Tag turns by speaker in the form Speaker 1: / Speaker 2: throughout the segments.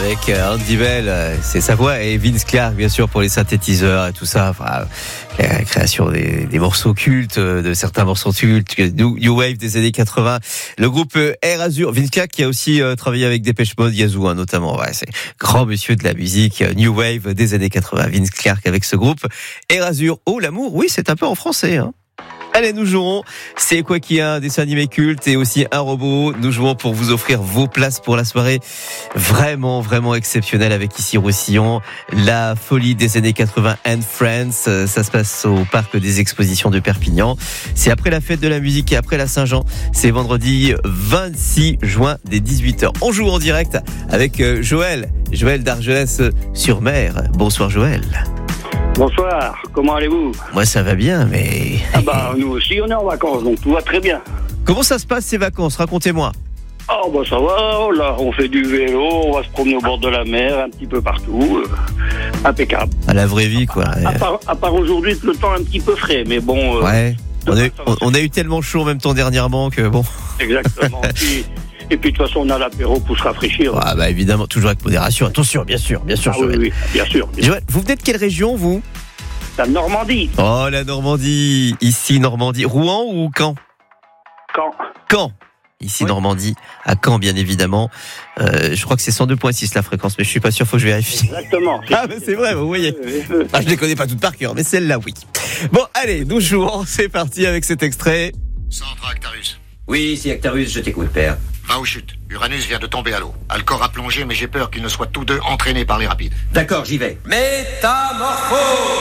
Speaker 1: avec Andy Bell, c'est sa voix, et Vince Clarke bien sûr pour les synthétiseurs et tout ça. Enfin, la création des morceaux cultes, de certains morceaux cultes, New Wave des années 80. Le groupe Air Azur, Vince Clarke qui a aussi travaillé avec Depeche Mode, Yazoo notamment. Ouais, c'est grand monsieur de la musique, New Wave des années 80. Vince Clarke avec ce groupe Air Azur. Oh l'amour, oui c'est un peu en français. Hein. Allez, nous jouerons. C'est quoi qui a un dessin animé culte et aussi un robot. Nous jouons pour vous offrir vos places pour la soirée vraiment, vraiment exceptionnelle avec ici Roussillon. La folie des années 80 and Friends. Ça se passe au parc des expositions de Perpignan. C'est après la fête de la musique et après la Saint-Jean. C'est vendredi 26 juin dès 18h. On joue en direct avec Joël d'Argelès-sur-Mer. Bonsoir Joël.
Speaker 2: Bonsoir, comment allez-vous ?
Speaker 1: Moi ça va bien, mais...
Speaker 2: nous aussi on est en vacances, donc tout va très bien.
Speaker 1: Comment ça se passe ces vacances ? Racontez-moi.
Speaker 2: Ça va, là on fait du vélo, on va se promener au bord de la mer, un petit peu partout, impeccable.
Speaker 1: À la vraie vie quoi.
Speaker 2: À part aujourd'hui, le temps un petit peu frais, mais bon...
Speaker 1: Ouais, on a eu tellement chaud en même temps dernièrement que bon...
Speaker 2: Exactement, et puis de toute façon on a l'apéro pour se rafraîchir.
Speaker 1: Évidemment, toujours avec modération, attention, bien sûr Joël.
Speaker 2: Oui, bien sûr.
Speaker 1: Joël, vous venez de quelle région vous ?
Speaker 2: La Normandie.
Speaker 1: Oh la Normandie, ici Normandie, Rouen ou Caen ? Caen. Ici, oui. Normandie, à Caen, bien évidemment. Je crois que c'est 102.6 la fréquence, mais je suis pas sûr, faut que je vérifie.
Speaker 2: Exactement.
Speaker 1: Mais c'est vrai, vous voyez. Je les connais pas toutes par cœur, mais celle-là, oui. Bon, allez, nous jouons, c'est parti avec cet extrait.
Speaker 3: Centre Actarus.
Speaker 4: Oui, ici Actarus, je t'écoute, père.
Speaker 3: Va aux chutes. Uranus vient de tomber à l'eau. A le corps à plonger, mais j'ai peur qu'ils ne soient tous deux entraînés par les rapides.
Speaker 4: D'accord, j'y vais. Métamorphose.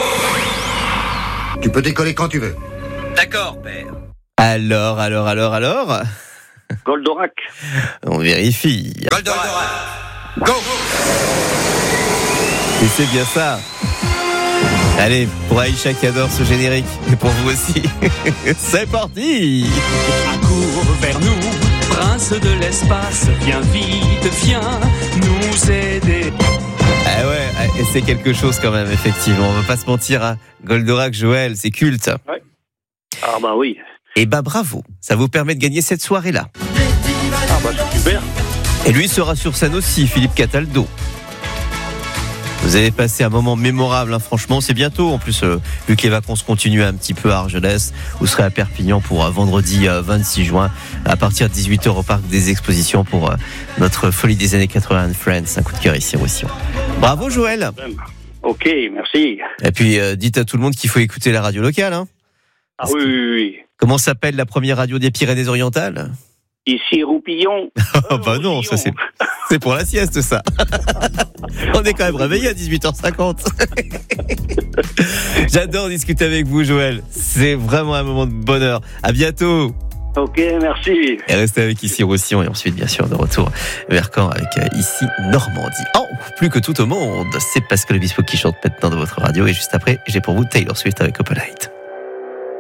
Speaker 3: Tu peux décoller quand tu veux.
Speaker 4: D'accord, père.
Speaker 1: Alors
Speaker 2: Goldorak.
Speaker 1: On vérifie.
Speaker 4: Goldorak. Go.
Speaker 1: Et c'est bien ça. Allez, pour Aïcha qui adore ce générique, et pour vous aussi, c'est parti.
Speaker 5: Accours vers nous, prince de l'espace, viens vite, viens nous aider.
Speaker 1: Ah ouais, et c'est quelque chose quand même, effectivement. On va pas se mentir, hein. Goldorak, Joël, c'est culte.
Speaker 2: Ouais. Oui.
Speaker 1: Et bravo, ça vous permet de gagner cette soirée-là.
Speaker 2: C'est super.
Speaker 1: Et lui sera sur scène aussi, Philippe Cataldo. Vous avez passé un moment mémorable, hein, franchement, c'est bientôt. En plus, vu que les vacances continuent un petit peu à Argelès, vous serez à Perpignan pour vendredi 26 juin, à partir de 18h au parc des expositions pour notre folie des années 80 and Friends. Un coup de cœur ici aussi. Bravo Joël.
Speaker 2: Ok, merci.
Speaker 1: Et puis, dites à tout le monde qu'il faut écouter la radio locale. Hein.
Speaker 2: Oui.
Speaker 1: Comment s'appelle la première radio des Pyrénées-Orientales ?
Speaker 2: Ici Roupillon.
Speaker 1: Non, ça c'est pour la sieste ça. On est quand même réveillé à 18h50. J'adore discuter avec vous Joël. C'est vraiment un moment de bonheur. À bientôt.
Speaker 2: Ok, merci.
Speaker 1: Et restez avec ici Roussillon et ensuite bien sûr de retour vers Caen avec ici Normandie. Plus que tout au monde, c'est Pascal Obispo qui chante maintenant de votre radio et juste après j'ai pour vous Taylor Swift avec Open Light.